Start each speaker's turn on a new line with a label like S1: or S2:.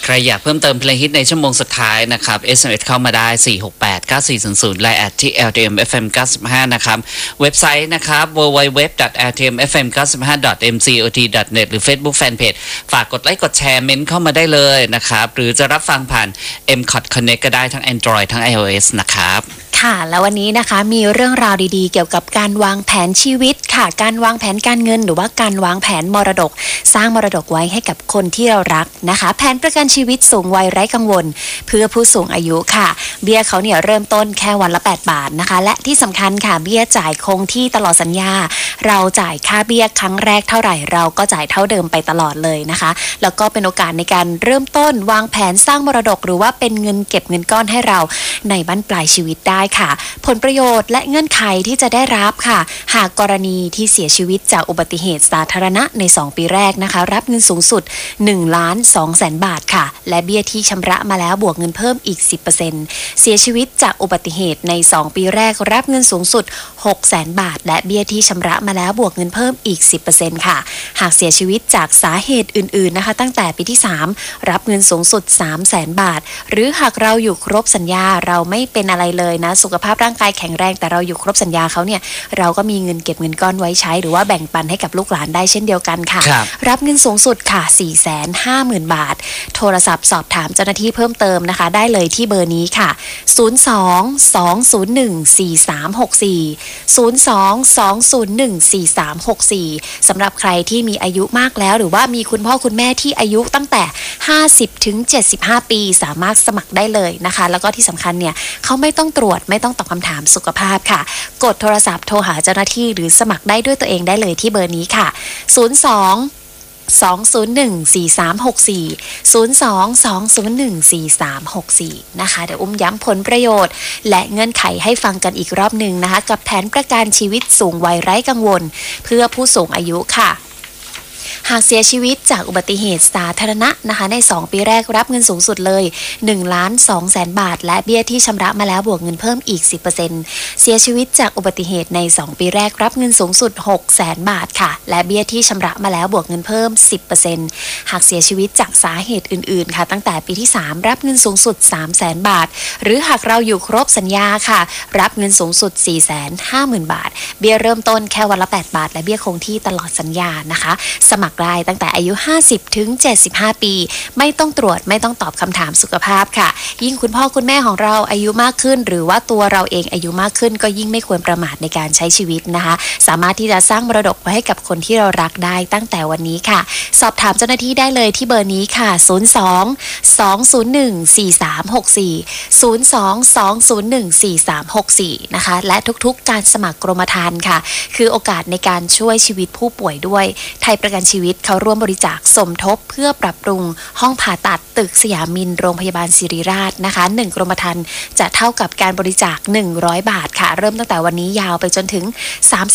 S1: ใครอยากเพิ่มเติมเพลงฮิตในชั่วโมงสุดท้ายนะครับ SMS เข้ามาได้ 4689400 ไลน์ ที่ @LTMFM95 นะครับเว็บไซต์นะครับ www.ltmfm95.mcot.net หรือ Facebook Fanpage ฝากกดไลค์กดแชร์เมนต์เข้ามาได้เลยนะครับหรือจะรับฟังผ่าน MCOT Connect ก็ได้ทั้ง Android ทั้ง iOS นะครับ
S2: ค่ะแล้ววันนี้นะคะมีเรื่องราวดีๆเกี่ยวกับการวางแผนชีวิตค่ะการวางแผนการเงินหรือว่าการวางแผนมรดกสร้างมรดกไว้ให้กับคนที่เรารักนะคะแผนประกันชีวิตสูงวัยไร้กังวลเพื่อผู้สูงอายุค่ะเบี้ยเขาเนี่ยเริ่มต้นแค่วันละ8 บาทนะคะและที่สำคัญค่ะเบี้ยจ่ายคงที่ตลอดสัญญาเราจ่ายค่าเบี้ยครั้งแรกเท่าไหร่เราก็จ่ายเท่าเดิมไปตลอดเลยนะคะแล้วก็เป็นโอกาสในการเริ่มต้นวางแผนสร้างมรดกหรือว่าเป็นเงินเก็บเงินก้อนให้เราในบั้นปลายชีวิตได้ค่ะผลประโยชน์และเงื่อนไขที่จะได้รับค่ะหากกรณีที่เสียชีวิตจากอุบัติเหตุสาธารณะใน2 ปีแรกนะคะรับเงินสูงสุด 1,200,000 บาทค่ะและเบี้ยที่ชำระมาแล้วบวกเงินเพิ่มอีก 10% เสียชีวิตจากอุบัติเหตุใน2 ปีแรกรับเงินสูงสุด 600,000 บาทและเบี้ยที่ชำระมาแล้วบวกเงินเพิ่มอีก 10% ค่ะหากเสียชีวิตจากสาเหตุอื่นๆนะคะตั้งแต่ปีที่3รับเงินสูงสุด 300,000 บาทหรือหากเราอยู่ครบสัญญาเราไม่เป็นอะไรเลยนะสุขภาพร่างกายแข็งแรงแต่เราอยู่ครบสัญญาเขาเนี่ยเราก็มีเงินเก็บเงินก้อนไว้ใช้หรือว่าแบ่งปันให้กับลูกหลานได้เช่นเดียวกันค่ะรับเงินสูงสุดค่ะ 450,000 บาทโทรศัพท์สอบถามเจ้าหน้าที่เพิ่มเติมนะคะได้เลยที่เบอร์นี้ค่ะ02-201-4364 02-201-4364 สำหรับใครที่มีอายุมากแล้วหรือว่ามีคุณพ่อคุณแม่ที่อายุตั้งแต่50-75 ปีสามารถสมัครได้เลยนะคะแล้วก็ที่สำคัญเนี่ยเขาไม่ต้องตรวจไม่ต้องตอบคำถามสุขภาพค่ะกดโทรศัพท์โทรหาเจ้าหน้าที่หรือสมัครได้ด้วยตัวเองได้เลยที่เบอร์นี้ค่ะ02-201-4364 นะคะเดี๋ยวย้ำผลประโยชน์และเงื่อนไขให้ฟังกันอีกรอบหนึ่งนะคะกับแผนประกันชีวิตสูงวัยไร้กังวลเพื่อผู้สูงอายุค่ะหากเสียชีวิตจากอุบัติเหตุสาธารณะนะคะใน2 ปีแรกรับเงินสูงสุดเลย 1,200,000 บาทและเบี้ยที่ชำระมาแล้วบวกเงินเพิ่มอีก 10% เสียชีวิตจากอุบัติเหตุใน2 ปีแรกรับเงินสูงสุด 600,000 บาทค่ะและเบี้ยที่ชำระมาแล้วบวกเงินเพิ่ม 10% หากเสียชีวิตจากสาเหตุอื่นๆค่ะตั้งแต่ปีที่3รับเงินสูงสุด 300,000 บาทหรือหากเราอยู่ครบสัญญาค่ะรับเงินสูงสุด 450,000 บาทเบี้ยเริ่มต้นแค่วันละ8 บาทและเบี้ยคงที่ตลอดสัญญานะคะสมัครได้ตั้งแต่อายุ50-75 ปีไม่ต้องตรวจไม่ต้องตอบคำถามสุขภาพค่ะยิ่งคุณพ่อคุณแม่ของเราอายุมากขึ้นหรือว่าตัวเราเองอายุมากขึ้นก็ยิ่งไม่ควรประมาทในการใช้ชีวิตนะคะสามารถที่จะสร้างมรดกไว้ให้กับคนที่เรารักได้ตั้งแต่วันนี้ค่ะสอบถามเจ้าหน้าที่ได้เลยที่เบอร์นี้ค่ะ02-201-4364 02-201-4364 นะคะและทุกๆการสมัครกรมธรรม์ค่ะคือโอกาสในการช่วยชีวิตผู้ป่วยด้วยไทยประกันชีวิตเขาร่วมบริจาคสมทบเพื่อปรับปรุงห้องผ่าตัดตึกสยามมินโรงพยาบาลศิริราชนะคะ1กรมธรรม์จะเท่ากับการบริจาค100 บาทค่ะเริ่มตั้งแต่วันนี้ยาวไปจนถึง